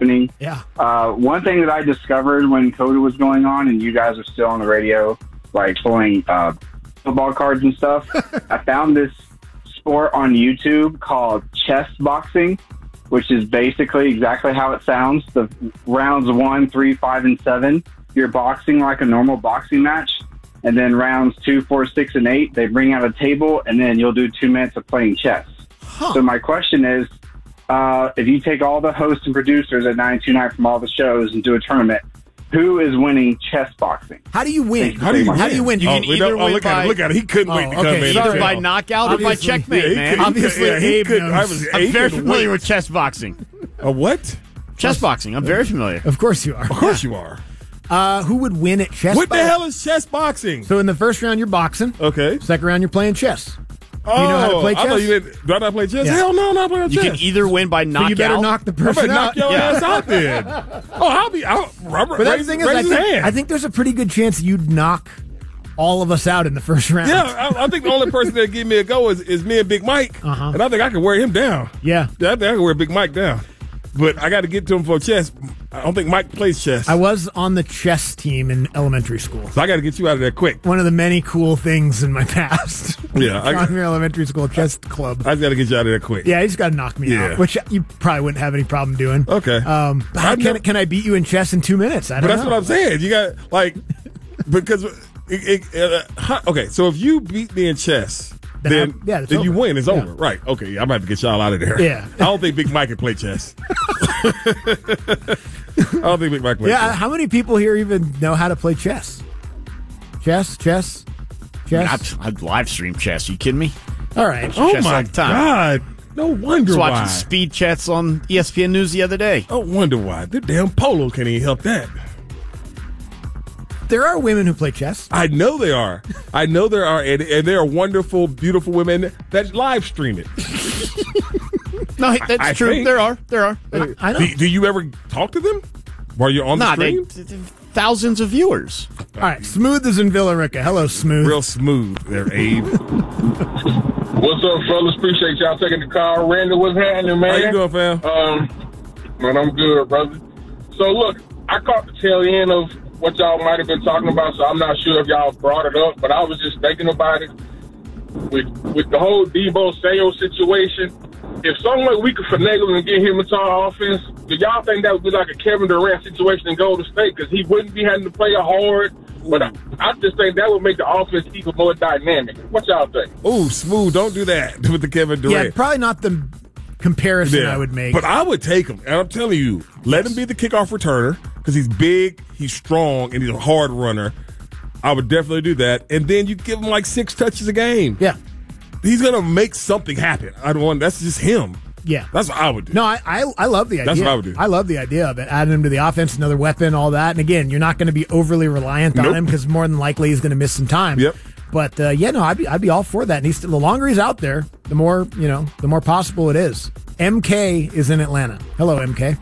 winning. Yeah. One thing that I discovered when COVID was going on and you guys are still on the radio, like pulling football cards and stuff, I found this sport on YouTube called chess boxing, which is basically exactly how it sounds. The rounds 1, 3, 5, and 7, you're boxing like a normal boxing match. And then rounds 2, 4, 6, and 8, they bring out a table, and then you'll do 2 minutes of playing chess. So my question is, if you take all the hosts and producers at 929 from all the shows and do a tournament, who is winning chess boxing? How do you win? How do you win? You can either win look by... Look at it. He couldn't wait to come in. Either by knockout or by checkmate, man. Obviously, Abe knows. I'm very familiar with chess boxing. A what? Chess boxing. I'm very familiar. Of course you are. Of course you are. Who would win at chess What boxing? the hell is chess boxing? So in the first round, you're boxing. Okay. Second round, you're playing chess. Oh, you know how to play I chess? thought you did. Do I not play chess? Yeah. Hell no, I'm not playing You chess. can either win by knockout. So you better knock the I better person knock out. your ass out then. Robert, But raise, the thing is, raise his hand. I think there's a pretty good chance you'd knock all of us out in the first round. Yeah, I think the only person that give me a go is me and Big Mike, and I think I can wear him down. Yeah. I think I can wear Big Mike down. But I got to get to him for chess. I don't think Mike plays chess. I was on the chess team in elementary school. So I got to get you out of there quick. One of the many cool things in my past. Yeah, Conmere Elementary School chess club. I just got to get you out of there quick. Yeah, you just got to knock me out, which you probably wouldn't have any problem doing. Okay. Can I beat you in chess in 2 minutes? I don't know. That's what I'm saying. You got, like, because, okay, so if you beat me in chess, then you win. It's over. Right. Okay, I'm about to get y'all out of there. Yeah. I don't think Big Mike can play chess. I don't think Big Mike can play chess. How many people here even know how to play chess? Chess? I'd live stream chess. You kidding me? All right. Oh, Chess my all the time. God. No wonder I was why. watching speed chats on ESPN News the other day. I wonder why. The damn polo can't even help that. There are women who play chess. I know there are. And there are wonderful, beautiful women that live stream it. No, that's I true. think. There are. I know. Do you ever talk to them while you're on the stream? Thousands of viewers. All right. Smooth is in Villa Rica. Hello, Smooth. Real smooth there, Abe. What's up, fellas? Appreciate y'all taking the call. Randy, what's happening, man? How you doing, fam? Man, I'm good, brother. So, look, I caught the tail end of what y'all might have been talking about, so I'm not sure if y'all brought it up, but I was just thinking about it. With the whole Debo Samuel situation, if some way we could finagle him and get him into our offense, do y'all think that would be like a Kevin Durant situation in Golden State? Because he wouldn't be having to play a hard, but I just think that would make the offense even more dynamic. What y'all think? Oh, Smooth, don't do that with the Kevin Durant. Yeah, probably not the comparison I would make. But I would take him. And I'm telling you, let him be the kickoff returner because he's big, he's strong, and he's a hard runner. I would definitely do that. And then you give him like 6 touches a game. Yeah. He's going to make something happen. That's just him. Yeah. That's what I would do. No, I love the idea. That's what I would do. I love the idea of it. Adding him to the offense, another weapon, all that. And again, you're not going to be overly reliant on him because more than likely he's going to miss some time. Yep. But I'd be all for that. And the longer he's out there, the more possible it is. MK is in Atlanta. Hello, MK.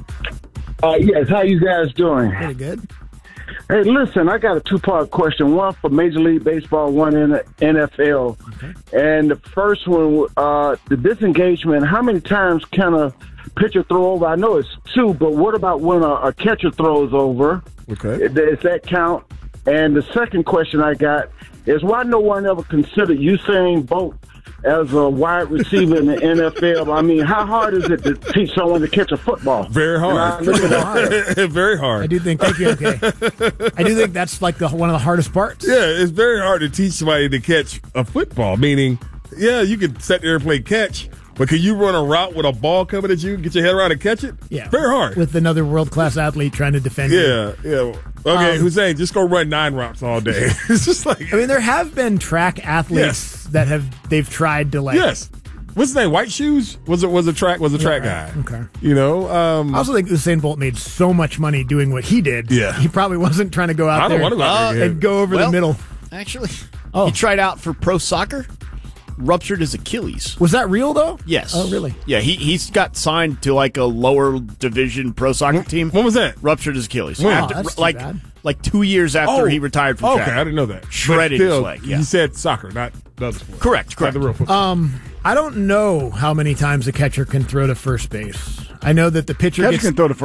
Yes, how you guys doing? Pretty good. Hey, listen, I got a 2-part question. One for Major League Baseball, one in the NFL. Okay. And the first one, the disengagement, how many times can a pitcher throw over? I know it's 2, but what about when a catcher throws over? Okay. Does that count? And the second question I got is why no one ever considered Usain Bolt as a wide receiver in the NFL? I mean, how hard is it to teach someone to catch a football? Very hard. Very hard. I do think, thank you, okay. I do think that's like one of the hardest parts. Yeah, it's very hard to teach somebody to catch a football, meaning, you can sit there and play catch, but can you run a route with a ball coming at you, get your head around and catch it? Yeah. Very hard. With another world-class athlete trying to defend you. Yeah. Okay, Hussein, just go run 9 routes all day. It's just like... I mean, there have been track athletes that they've tried to Yes. What's his name? White Shoes was a track guy. Okay. I also think Usain Bolt made so much money doing what he did. Yeah. He probably wasn't trying to go out I don't there want to go out there and go over the middle. Actually, he tried out for pro soccer, ruptured his Achilles. Was that real, though? Yes. Oh, really? Yeah, he's got signed to like a lower division pro soccer team. When was that? Ruptured his Achilles. Wow, that's too bad. Like 2 years after he retired from track. Okay, I didn't know that. Shredded his leg, You said soccer, not the other sport. Correct. Not the real football. I don't know how many times a catcher can throw to first base. I know that the pitcher Catcher can throw to first